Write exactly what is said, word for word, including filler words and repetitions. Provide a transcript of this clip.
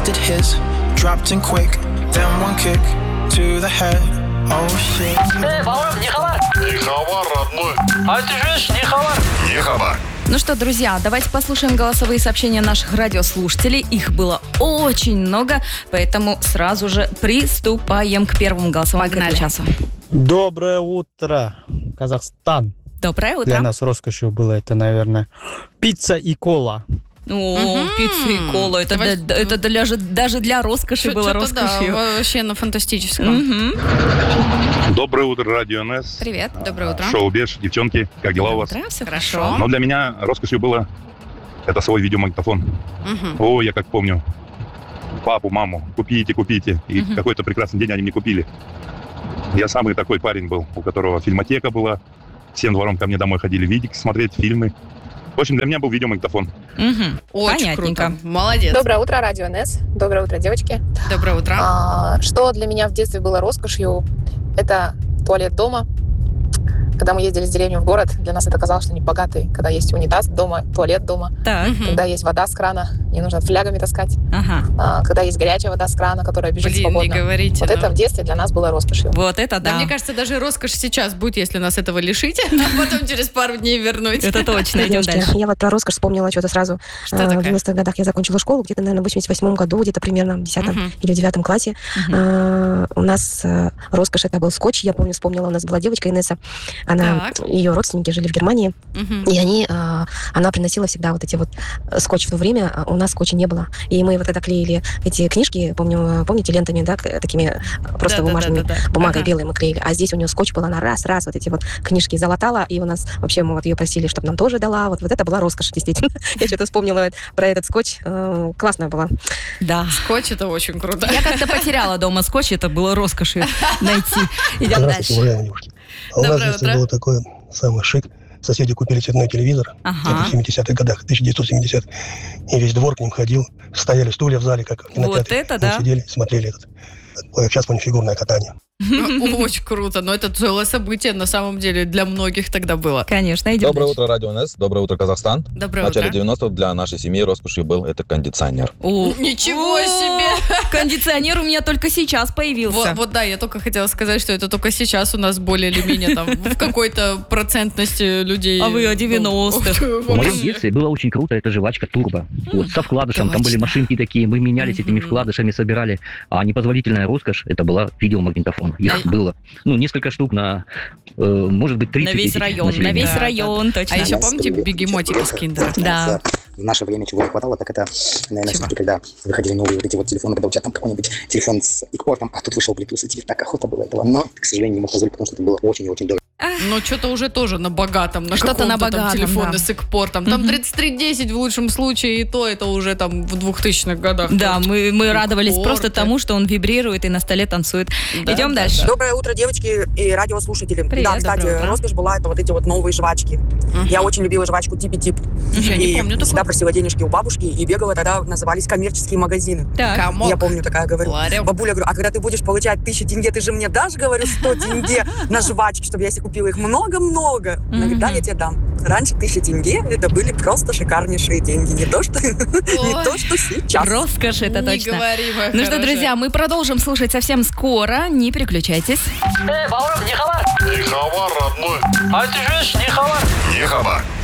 did his, dropped in quick, then one kick to the head. Oh shit. Эй, Бауров, не хабар? Не хабар, родной. А ты же не хабар? Не хабар. Ну что, друзья, давайте послушаем голосовые сообщения наших радиослушателей. Их было очень много, поэтому сразу же приступаем к первому голосовому часу. Доброе утро, Казахстан. Доброе утро. Для нас роскошью было это, наверное, пицца и кола. О, угу. Пицца и кола. Это, Давай... да, это для, даже для роскоши Ш- было роскошью. Да, вообще на фантастическом. Угу. Доброе утро, Радио эн-эс. Привет. А, Доброе утро. Шоу Беш, девчонки, как дела у вас? Утро, все хорошо. Но для меня роскошью было это свой видеомагнитофон. Угу. О, я как помню. Папу, маму, купите, купите. И угу. какой-то прекрасный день они мне купили. Я самый такой парень был, у которого фильмотека была. Всем двором ко мне домой ходили видик смотреть, фильмы. В общем, для меня был видеомагнитофон. Угу. Очень Понятненько. Круто. Молодец. Доброе утро, Радио эн-эс. Доброе утро, девочки. Доброе утро. А, что для меня в детстве было роскошью, это туалет дома. Когда мы ездили с деревни в город, для нас это казалось, что не богатый. Когда есть унитаз дома, туалет дома. Так. Когда есть вода с крана, не нужно флягами таскать. Ага. А, когда есть горячая вода с крана, которая бежит Блин, свободно. не говорите. Вот но... это в детстве для нас было роскошью. Вот это да. Да. Мне кажется, даже роскошь сейчас будет, если нас этого лишите, а потом через пару дней вернуть. Это точно. Идем дальше. Я вот про роскошь вспомнила что-то сразу. Что а, такое? В девяностых годах я закончила школу, где-то, наверное, в восемьдесят восьмом году, где-то примерно в десятом uh-huh. или девятом классе. Uh-huh. А, у нас а, роскошь это был скотч. Я помню, вспомнила, у нас была девочка Инесса. Она, ее родственники жили в Германии. Uh-huh. И они, а, она приносила всегда вот эти вот скотч. В то время а у нас скотча не было. И мы вот тогда клеили эти книжки, помню, помните, лентами, да, такими просто да, бумажными, да, да, да. бумагой ага. белой мы клеили. А здесь у нее скотч был, она раз-раз вот эти вот книжки залатала, и у нас вообще мы вот ее просили, чтобы нам тоже дала. Вот, вот это была роскошь, действительно. Я что-то вспомнила про этот скотч. Классная была. Да. Скотч это очень круто. Я как-то потеряла дома скотч, это было роскошью найти. Идем дальше. А у нас здесь было такое самый шик. Соседи купили цветной телевизор ага. в семидесятых годах, тысяча девятьсот семидесятых. И весь двор к ним ходил. Стояли стулья в зале, как в кинотеатре. Вот это да. Сидели, смотрели этот. Сейчас помню, фигурное катание. Очень круто, но это целое событие на самом деле для многих тогда было. Конечно, идем Доброе дальше. утро, Радио эн-эс. Доброе утро, Казахстан. Доброе утро. В начале утро. девяностых для нашей семьи роскошью был это кондиционер. О, Ничего себе! Кондиционер у меня только сейчас появился. Вот, вот да, я только хотела сказать, что это только сейчас у нас более или менее там в какой-то процентности людей. А вы о девяностых. В моем детстве было очень круто, это жвачка Турбо. Вот, со вкладышем, там были машинки такие, мы менялись этими вкладышами, собирали. А непозволительная роскошь, это была видеомагнитофон. Их было, ну, несколько штук на, э, может быть, тридцать. На весь район, на весь Да, район, да. точно. А еще помните бегемотики из Киндера? Да. В наше время чего не хватало, так это, наверное, все-таки, когда выходили новые вот эти вот телефоны, когда у тебя там какой-нибудь телефон с икпортом, а тут вышел Bluetooth, и тебе так охота было этого, но, к сожалению, не мог позволить, потому что это было очень и очень дорого. Но что-то уже тоже на богатом, на Что-то каком-то на богатом, там телефоне да. с икпортом. Там Мгм. тридцать три десять в лучшем случае, и то это уже там в двухтысячных годах. Да, мы, мы радовались Икпорты. просто тому, что он вибрирует и на столе танцует. Да, Идем да, дальше. да. Доброе утро, девочки и радиослушатели. Привет, да, кстати, доброе утро. роскошь была это вот эти вот новые жвачки. Мгм. Я очень любила жвачку Типи-Тип. Я не И помню всегда такого. просила денежки у бабушки и бегала тогда, назывались коммерческие магазины. Так. Комок. Я помню, такая говорю. Ларек. Бабуля, говорю, а когда ты будешь получать тысячу тенге, ты же мне дашь, говорю, сто тенге на жвачки, чтобы я себе купила их много-много. Она говорит, да, я тебе дам. Раньше тысяча тенге, это были просто шикарнейшие деньги. Не то, что, не то, что сейчас. Роскошь, это Не точно. говори, моя Ну что, хорошая. друзья, мы продолжим слушать совсем скоро. Не переключайтесь. Эй, Бауров, не хабар? Не хабар, родной. А ты же не хабар? Не хабар.